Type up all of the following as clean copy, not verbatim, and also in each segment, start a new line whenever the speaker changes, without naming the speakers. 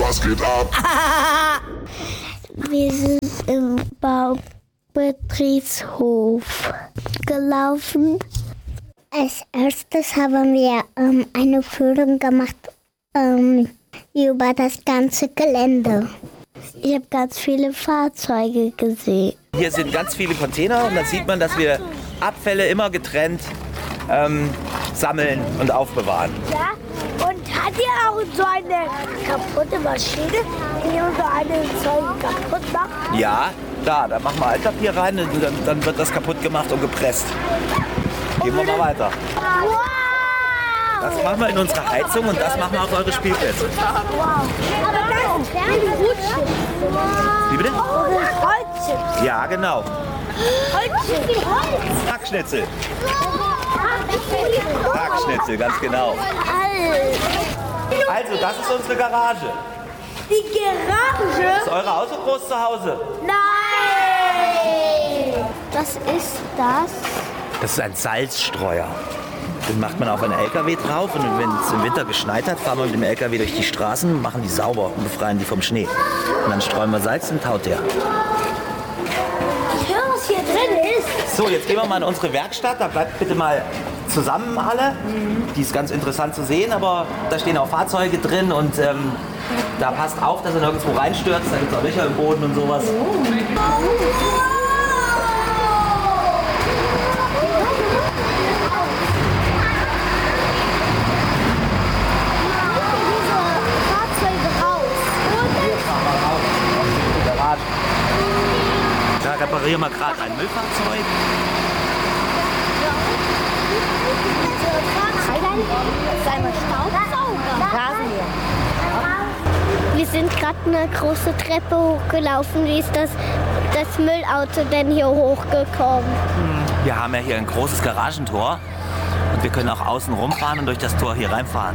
was geht ab?
Wir sind im Baubetriebshof gelaufen. Als erstes haben wir eine Führung gemacht über das ganze Gelände. Ich habe ganz viele Fahrzeuge gesehen.
Hier sind ganz viele Container und dann sieht man, dass wir Abfälle immer getrennt sammeln und aufbewahren.
Ja, und hat ihr auch so eine kaputte Maschine, die so eine Zeug kaputt macht?
Ja, da machen wir Altpapier rein und dann wird das kaputt gemacht und gepresst. Gehen wir mal weiter.
Wow!
Das machen wir in unserer Heizung und das machen wir auf eure Spielplätze.
Wow. Aber das ist Holzchips.
Wie bitte?
Holzchips.
Ja, genau.
Holzchips.
Hackschnitzel. Hackschnitzel, ganz genau. Also, das ist unsere Garage.
Die Garage?
Ist eure auch so groß zu Hause?
Nein!
Was ist das?
Das ist ein Salzstreuer. Den macht man auf einen LKW drauf und wenn es im Winter geschneit hat, fahren wir mit dem LKW durch die Straßen, machen die sauber und befreien die vom Schnee. Und dann streuen wir Salz und taut der.
Ich höre, was hier drin ist.
So, jetzt gehen wir mal in unsere Werkstatt. Da bleibt bitte mal zusammen alle. Die ist ganz interessant zu sehen, aber da stehen auch Fahrzeuge drin und da passt auf, dass er nirgendwo reinstürzt. Da gibt es auch Löcher im Boden und sowas. Da reparieren wir gerade ein Müllfahrzeug.
Wir sind gerade eine große Treppe hochgelaufen. Wie ist das Müllauto denn hier hochgekommen?
Wir haben ja hier ein großes Garagentor und wir können auch außen rumfahren und durch das Tor hier reinfahren.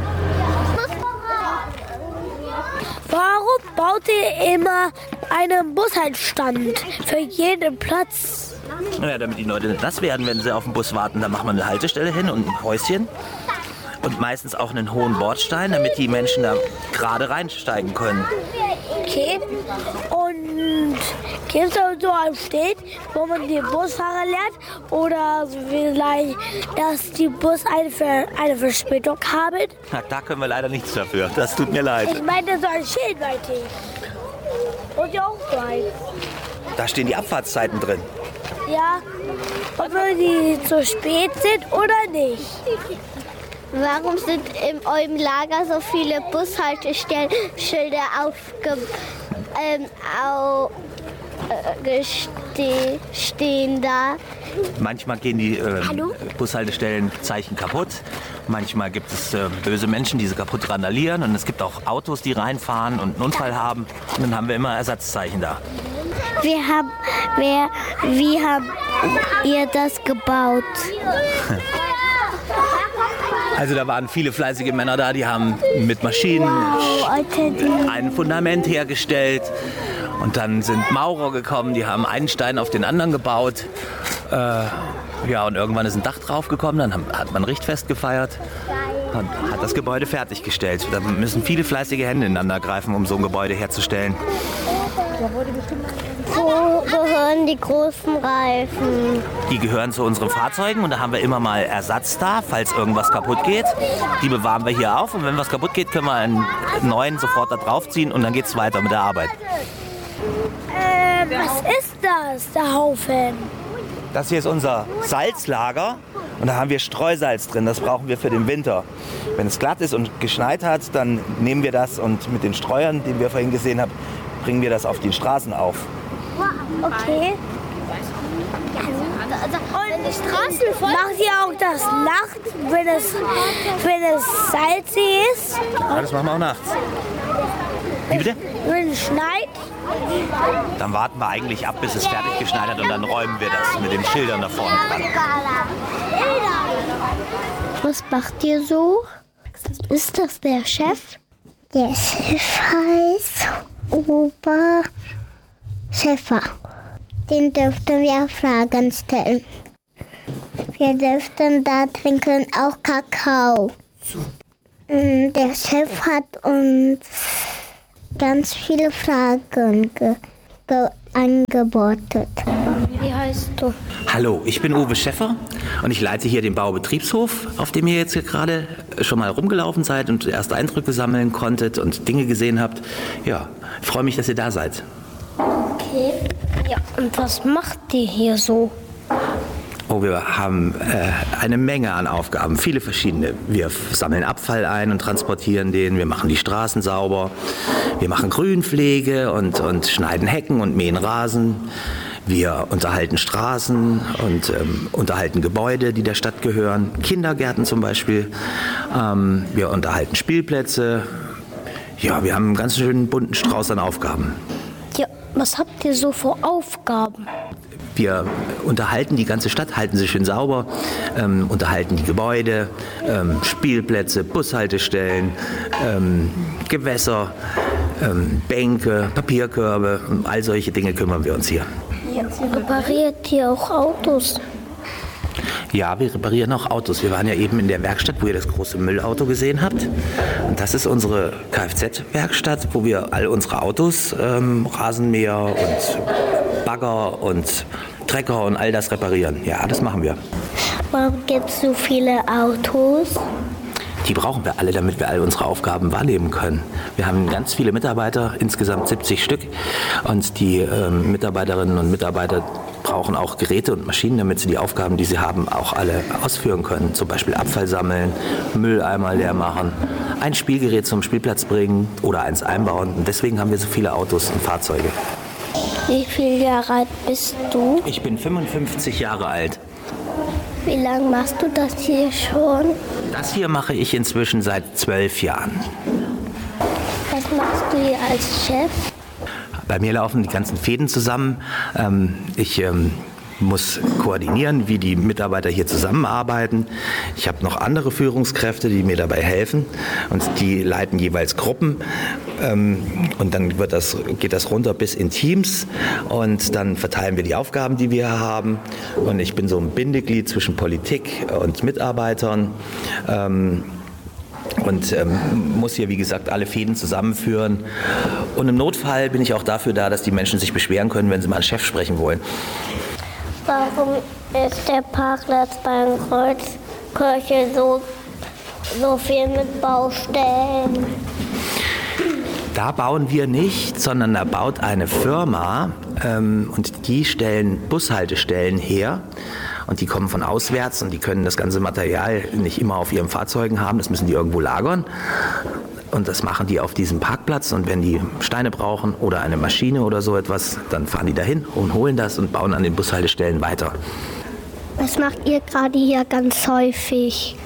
Warum baut ihr immer einen Bushaltstand für jeden Platz?
Naja, damit die Leute nicht nass werden, wenn sie auf den Bus warten. Da machen wir eine Haltestelle hin und ein Häuschen. Und meistens auch einen hohen Bordstein, damit die Menschen da gerade reinsteigen können.
Okay. Und gibt es so einen Steg, wo man den Busfahrer lernt? Oder vielleicht, dass die Bus eine Verspätung haben?
Na, da können wir leider nichts dafür. Das tut mir leid.
Ich meine, so ein Schild meinte ich. Und ja auch rein.
Da stehen die Abfahrtszeiten drin.
Ja. Ob die zu spät sind oder nicht.
Warum sind in eurem Lager so viele Bushaltestellenschilder stehen da?
Manchmal gehen die Bushaltestellenzeichen kaputt. Manchmal gibt es böse Menschen, die sie kaputt randalieren. Und es gibt auch Autos, die reinfahren und einen Unfall haben. Und dann haben wir immer Ersatzzeichen da.
Wie habt ihr das gebaut?
Also da waren viele fleißige Männer da, die haben mit Maschinen ein Fundament hergestellt. Und dann sind Maurer gekommen, die haben einen Stein auf den anderen gebaut. Ja, und irgendwann ist ein Dach draufgekommen, dann hat man Richtfest gefeiert und hat das Gebäude fertiggestellt. Da müssen viele fleißige Hände ineinander greifen, um so ein Gebäude herzustellen.
Wo gehören die großen Reifen?
Die gehören zu unseren Fahrzeugen und da haben wir immer mal Ersatz da, falls irgendwas kaputt geht. Die bewahren wir hier auf und wenn was kaputt geht, können wir einen neuen sofort da draufziehen und dann geht es weiter mit der Arbeit.
Was ist das, der Haufen?
Das hier ist unser Salzlager und da haben wir Streusalz drin. Das brauchen wir für den Winter. Wenn es glatt ist und geschneit hat, dann nehmen wir das und mit den Streuern, die wir vorhin gesehen haben, bringen wir das auf die Straßen auf.
Okay. Und die Straßen voll. Macht ihr auch das nachts, wenn es salzig ist?
Ja, das machen wir auch nachts. Wie bitte?
Wenn es schneit?
Dann warten wir eigentlich ab, bis es fertig geschneit hat und dann räumen wir das mit den Schildern da vorne dran.
Was macht ihr so? Ist das der Chef? Der Chef heißt Oberschäfer. Den dürften wir Fragen stellen. Wir dürften da trinken auch Kakao. Der Chef hat uns ganz viele Fragen beantwortet.
Wie heißt du?
Hallo, ich bin Uwe Schäffer und ich leite hier den Baubetriebshof, auf dem ihr jetzt hier gerade schon mal rumgelaufen seid und erste Eindrücke sammeln konntet und Dinge gesehen habt. Ja, ich freue mich, dass ihr da seid.
Okay. Ja, und was macht ihr hier so?
Oh, wir haben eine Menge an Aufgaben, viele verschiedene. Wir sammeln Abfall ein und transportieren den, wir machen die Straßen sauber, wir machen Grünpflege und schneiden Hecken und mähen Rasen. Wir unterhalten Straßen und unterhalten Gebäude, die der Stadt gehören, Kindergärten zum Beispiel. Wir unterhalten Spielplätze. Ja, wir haben einen ganz schönen bunten Strauß an Aufgaben.
Ja, was habt ihr so für Aufgaben?
Wir unterhalten die ganze Stadt, halten sie schön sauber, unterhalten die Gebäude, Spielplätze, Bushaltestellen, Gewässer, Bänke, Papierkörbe, um all solche Dinge kümmern wir uns hier.
Repariert ihr auch Autos?
Ja, wir reparieren auch Autos. Wir waren ja eben in der Werkstatt, wo ihr das große Müllauto gesehen habt. Und das ist unsere Kfz-Werkstatt, wo wir all unsere Autos, Rasenmäher und Bagger und Trecker und all das reparieren. Ja, das machen wir.
Warum gibt es so viele Autos?
Die brauchen wir alle, damit wir all unsere Aufgaben wahrnehmen können. Wir haben ganz viele Mitarbeiter, insgesamt 70 Stück. Und die Mitarbeiterinnen und Mitarbeiter brauchen auch Geräte und Maschinen, damit sie die Aufgaben, die sie haben, auch alle ausführen können. Zum Beispiel Abfall sammeln, Mülleimer leer machen, ein Spielgerät zum Spielplatz bringen oder eins einbauen. Und deswegen haben wir so viele Autos und Fahrzeuge.
Wie viele Jahre alt bist du?
Ich bin 55 Jahre alt.
Wie lange machst du das hier schon?
Das hier mache ich inzwischen seit 12 Jahren.
Was machst du hier als Chef?
Bei mir laufen die ganzen Fäden zusammen. Ich muss koordinieren, wie die Mitarbeiter hier zusammenarbeiten. Ich habe noch andere Führungskräfte, die mir dabei helfen und die leiten jeweils Gruppen. Und dann geht das runter bis in Teams und dann verteilen wir die Aufgaben, die wir haben. Und ich bin so ein Bindeglied zwischen Politik und Mitarbeitern. Und muss hier, wie gesagt, alle Fäden zusammenführen. Und im Notfall bin ich auch dafür da, dass die Menschen sich beschweren können, wenn sie mal einen Chef sprechen wollen.
Warum ist der Parkplatz beim Kreuzkirche so viel mit Baustellen?
Da bauen wir nicht, sondern da baut eine Firma und die stellen Bushaltestellen her. Und die kommen von auswärts und die können das ganze Material nicht immer auf ihren Fahrzeugen haben. Das müssen die irgendwo lagern. Und das machen die auf diesem Parkplatz. Und wenn die Steine brauchen oder eine Maschine oder so etwas, dann fahren die dahin und holen das und bauen an den Bushaltestellen weiter.
Was macht ihr gerade hier ganz häufig?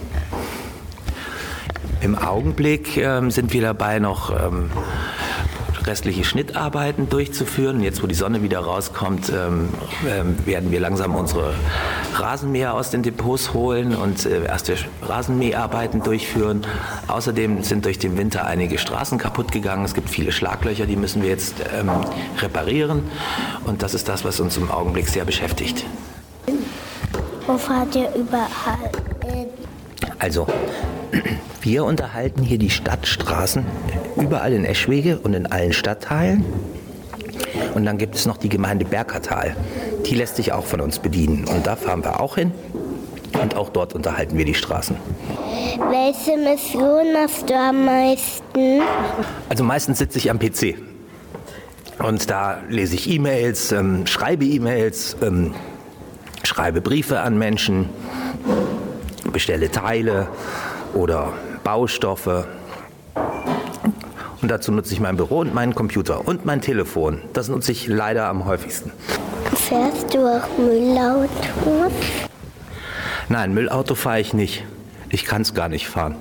Im Augenblick sind wir dabei, noch restliche Schnittarbeiten durchzuführen. Jetzt, wo die Sonne wieder rauskommt, werden wir langsam unsere Rasenmäher aus den Depots holen und erste Rasenmäharbeiten durchführen. Außerdem sind durch den Winter einige Straßen kaputt gegangen. Es gibt viele Schlaglöcher, die müssen wir jetzt reparieren. Und das ist das, was uns im Augenblick sehr beschäftigt.
Wo fahrt ihr überall hin?
Also, wir unterhalten hier die Stadtstraßen überall in Eschwege und in allen Stadtteilen. Und dann gibt es noch die Gemeinde Berkertal. Die lässt sich auch von uns bedienen. Und da fahren wir auch hin. Und auch dort unterhalten wir die Straßen.
Welche Mission hast du am meisten?
Also meistens sitze ich am PC. Und da lese ich E-Mails, schreibe E-Mails, schreibe Briefe an Menschen, bestelle Teile oder Baustoffe. Und dazu nutze ich mein Büro und meinen Computer und mein Telefon. Das nutze ich leider am häufigsten.
Fährst du auch Müllautos?
Nein, Müllauto fahre ich nicht. Ich kann es gar nicht fahren.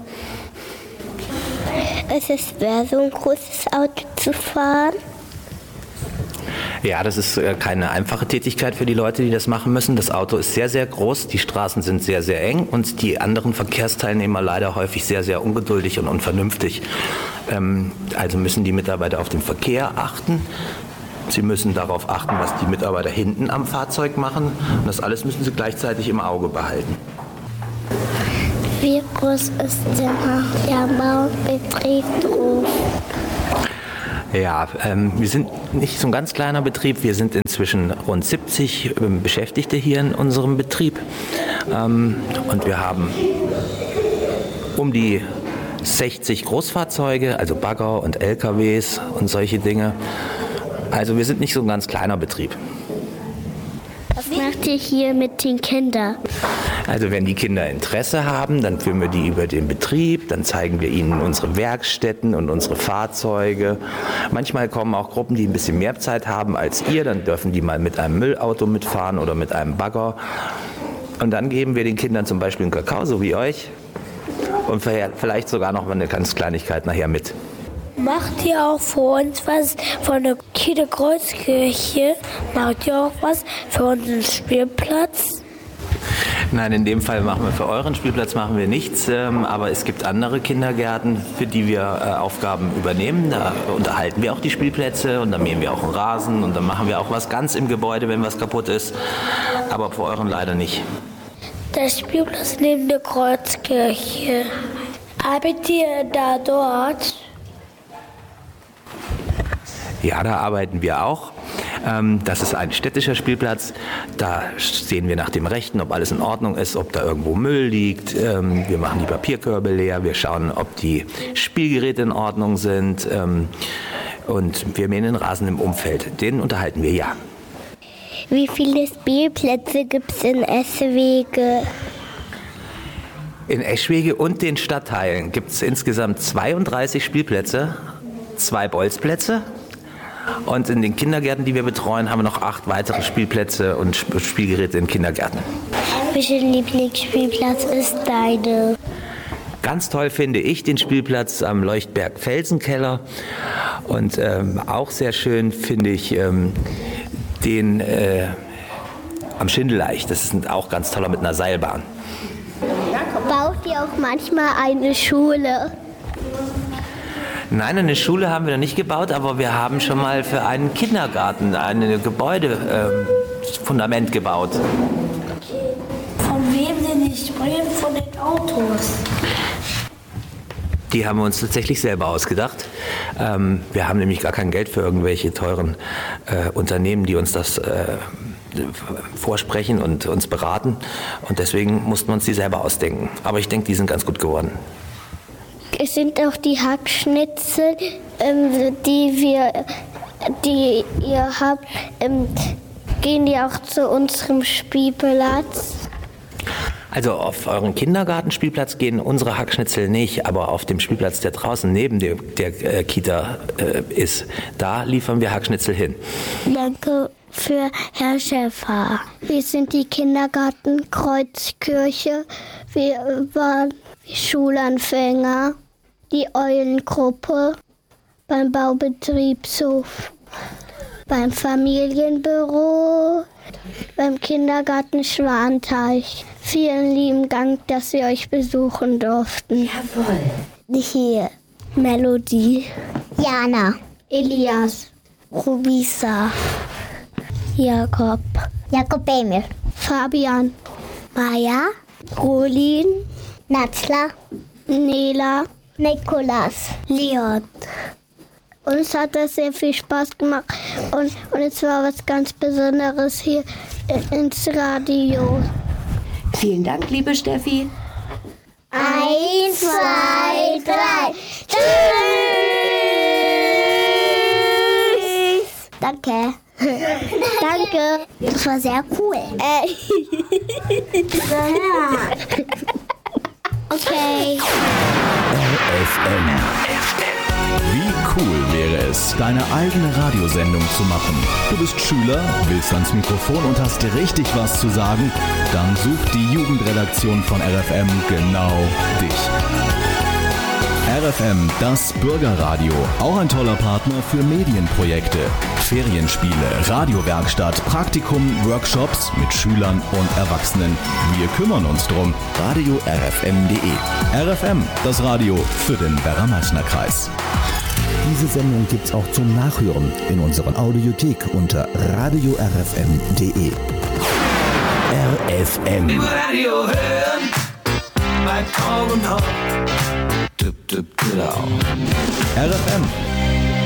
Es ist schwer, so ein großes Auto zu fahren.
Ja, das ist keine einfache Tätigkeit für die Leute, die das machen müssen. Das Auto ist sehr, sehr groß, die Straßen sind sehr, sehr eng und die anderen Verkehrsteilnehmer leider häufig sehr, sehr ungeduldig und unvernünftig. Also müssen die Mitarbeiter auf den Verkehr achten. Sie müssen darauf achten, was die Mitarbeiter hinten am Fahrzeug machen. Und das alles müssen sie gleichzeitig im Auge behalten.
Wie groß ist der Baubetriebshof?
Ja, wir sind nicht so ein ganz kleiner Betrieb. Wir sind inzwischen rund 70 Beschäftigte hier in unserem Betrieb. Und wir haben um die 60 Großfahrzeuge, also Bagger und LKWs und solche Dinge. Also wir sind nicht so ein ganz kleiner Betrieb.
Was macht ihr hier mit den Kindern?
Also wenn die Kinder Interesse haben, dann führen wir die über den Betrieb, dann zeigen wir ihnen unsere Werkstätten und unsere Fahrzeuge. Manchmal kommen auch Gruppen, die ein bisschen mehr Zeit haben als ihr, dann dürfen die mal mit einem Müllauto mitfahren oder mit einem Bagger. Und dann geben wir den Kindern zum Beispiel einen Kakao, so wie euch, und vielleicht sogar noch mal eine ganz Kleinigkeit nachher mit.
Macht ihr auch für uns was von der Kieler Kreuzkirche? Macht ihr auch was für unseren Spielplatz?
Nein, in dem Fall machen wir für euren Spielplatz machen wir nichts, aber es gibt andere Kindergärten, für die wir Aufgaben übernehmen. Da unterhalten wir auch die Spielplätze und dann mähen wir auch einen Rasen und dann machen wir auch was ganz im Gebäude, wenn was kaputt ist, aber für euren leider nicht.
Der Spielplatz neben der Kreuzkirche. Arbeitet ihr da dort?
Ja, da arbeiten wir auch. Das ist ein städtischer Spielplatz. Da sehen wir nach dem Rechten, ob alles in Ordnung ist, ob da irgendwo Müll liegt. Wir machen die Papierkörbe leer. Wir schauen, ob die Spielgeräte in Ordnung sind. Und wir mähen den Rasen im Umfeld. Den unterhalten wir, ja.
Wie viele Spielplätze gibt es in Eschwege?
In Eschwege und den Stadtteilen gibt es insgesamt 32 Spielplätze, 2 Bolzplätze. Und in den Kindergärten, die wir betreuen, haben wir noch 8 weitere Spielplätze und Spielgeräte in Kindergärten.
Welcher Lieblingsspielplatz ist deine?
Ganz toll finde ich den Spielplatz am Leuchtberg Felsenkeller. Und auch sehr schön finde ich den am Schindeleich. Das ist auch ganz toller mit einer Seilbahn.
Baut ihr auch manchmal eine Schule?
Nein, eine Schule haben wir noch nicht gebaut, aber wir haben schon mal für einen Kindergarten ein Gebäudefundament gebaut.
Von wem sind die Sprüche von den Autos?
Die haben wir uns tatsächlich selber ausgedacht. Wir haben nämlich gar kein Geld für irgendwelche teuren Unternehmen, die uns das vorsprechen und uns beraten. Und deswegen mussten wir uns die selber ausdenken. Aber ich denke, die sind ganz gut geworden.
Es sind auch die Hackschnitzel, die ihr habt, gehen die auch zu unserem Spielplatz?
Also auf euren Kindergartenspielplatz gehen unsere Hackschnitzel nicht, aber auf dem Spielplatz, der draußen neben der Kita ist, da liefern wir Hackschnitzel hin.
Danke für Herr Schäfer. Wir sind die Kindergarten Kreuzkirche. Wir waren Schulanfänger, die Eulengruppe beim Baubetriebshof, beim Familienbüro, beim Kindergarten Schwanteich. Vielen lieben Dank, dass wir euch besuchen durften.
Jawohl.
Hier Melodie, Jana, Elias, Rubisa, Jakob Emil, Fabian, Maja, Rolin, Natzla, Nela, Nikolas, Leon. Uns hat das sehr viel Spaß gemacht und es war was ganz Besonderes hier ins Radio.
Vielen Dank, liebe Steffi.
1, 2, 3. Tschüss! Danke. Danke. Das war sehr cool. Okay.
RFM. Wie cool wäre es, deine eigene Radiosendung zu machen? Du bist Schüler, willst ans Mikrofon und hast richtig was zu sagen? Dann sucht die Jugendredaktion von RFM genau dich. RFM, das Bürgerradio, auch ein toller Partner für Medienprojekte, Ferienspiele, Radiowerkstatt, Praktikum, Workshops mit Schülern und Erwachsenen. Wir kümmern uns drum. Radio RFM.de. RFM, das Radio für den Werra-Meißner-Kreis.
Diese Sendung gibt's auch zum Nachhören in unserer Audiothek unter radiorfm.de. RFM.
Im Radio hören, beim Augen auf.
RFM,